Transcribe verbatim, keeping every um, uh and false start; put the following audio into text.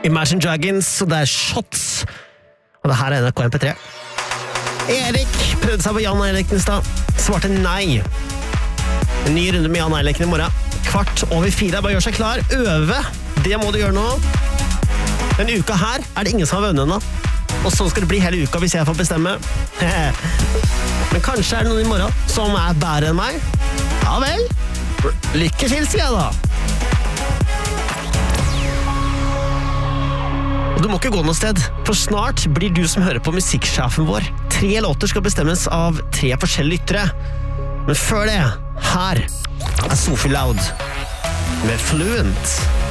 Imagine Dragons, og det er Shots. Og det her er N R K M P tre. Erik prøvde seg på Jan Eileken i stad. Svarte nei. En ny runde med Jan Eileken i morgen. Kvart over fire. Bare gjør seg klar. Øve. Det må du gjøre nå. Denne uka her er det ingen som har vunnet ennå. Og sånn skal det bli hele uka hvis jeg får bestemme. Men kanskje er det noen i morgen som er bedre enn meg. Ja vel. Lykke til, sier jeg da. Du må ikke gå noe sted, for snart blir du som hører på musikksjefen vår. Tre låter skal bestemmes av tre forskjellige lyttere. Men før det, her er Sophie Loud med Fluent.